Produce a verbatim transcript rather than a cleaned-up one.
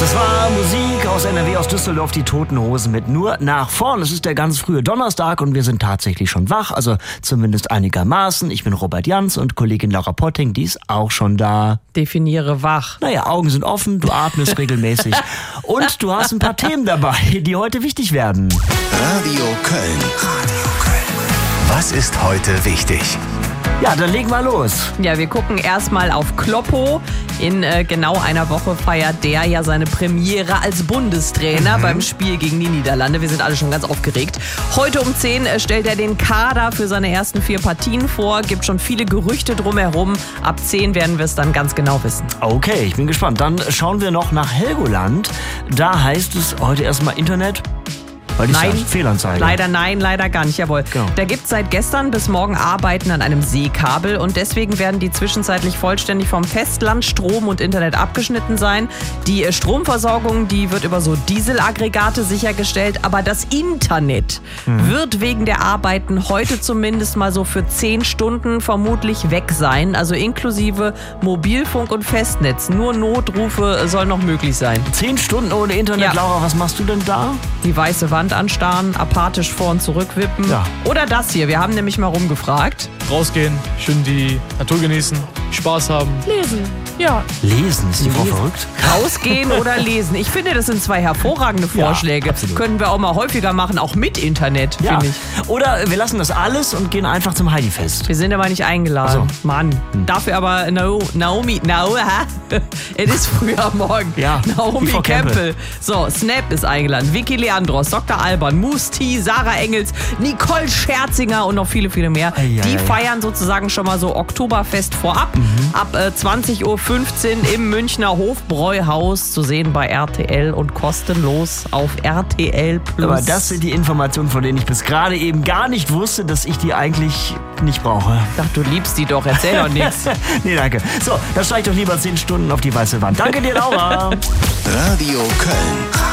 Das war Musik aus N R W, aus Düsseldorf, die Toten Hosen mit Nur nach vorn. Es ist der ganz frühe Donnerstag und wir sind tatsächlich schon wach, also zumindest einigermaßen. Ich bin Robert Jans und Kollegin Laura Potting, die ist auch schon da. Definiere wach. Naja, Augen sind offen, du atmest regelmäßig und du hast ein paar Themen dabei, die heute wichtig werden. Radio Köln. Radio Köln. Was ist heute wichtig? Ja, dann legen wir los. Ja, wir gucken erstmal auf Kloppo. In äh, genau einer Woche feiert der ja seine Premiere als Bundestrainer mhm. beim Spiel gegen die Niederlande. Wir sind alle schon ganz aufgeregt. Heute um zehn äh, stellt er den Kader für seine ersten vier Partien vor. Gibt schon viele Gerüchte drumherum. Ab zehn werden wir es dann ganz genau wissen. Okay, ich bin gespannt. Dann schauen wir noch nach Helgoland. Da heißt es heute erstmal Internet. Nein, Fehlanzeige. Leider nein, leider gar nicht, jawohl. Genau. Da gibt es seit gestern bis morgen Arbeiten an einem Seekabel und deswegen werden die zwischenzeitlich vollständig vom Festland Strom und Internet abgeschnitten sein. Die Stromversorgung, die wird über so Dieselaggregate sichergestellt, aber das Internet mhm. wird wegen der Arbeiten heute zumindest mal so für zehn Stunden vermutlich weg sein, also inklusive Mobilfunk und Festnetz. Nur Notrufe soll noch möglich sein. Zehn Stunden ohne Internet, Ja. Laura, was machst du denn da? Die weiße Wand anstarren, apathisch vor- und zurückwippen. Ja. Oder das hier, wir haben nämlich mal rumgefragt. Rausgehen, schön die Natur genießen, Spaß haben. Lesen. Ja. Lesen, ist die Frau Lesen. verrückt? Rausgehen oder lesen. Ich finde, das sind zwei hervorragende Vorschläge. Ja, absolut. Können wir auch mal häufiger machen, auch mit Internet, Ja. finde ich. Oder wir lassen das alles und gehen einfach zum Heidi-Fest. Wir sind aber nicht eingeladen. Ach so. Mann. Dafür aber no, Naomi, no, hä? Es ist früh am Morgen. Ja, Naomi die Frau Campbell. Campbell. So, Snap ist eingeladen. Vicky Leandros, Doktor Alban, Moose T, Sarah Engels, Nicole Scherzinger und noch viele, viele mehr. Ei, ei, Die ei. feiern sozusagen schon mal so Oktoberfest vorab. Mhm. Ab äh, zwanzig Uhr fünfzehn im Münchner Hofbräuhaus zu sehen bei R T L und kostenlos auf R T L Plus. Aber das sind die Informationen, von denen ich bis gerade eben gar nicht wusste, dass ich die eigentlich nicht brauche. Ach, du liebst die doch, erzähl doch nichts. Nee, danke. So, dann steig doch lieber zehn Stunden auf die weiße Wand. Danke dir, Laura. Radio Köln.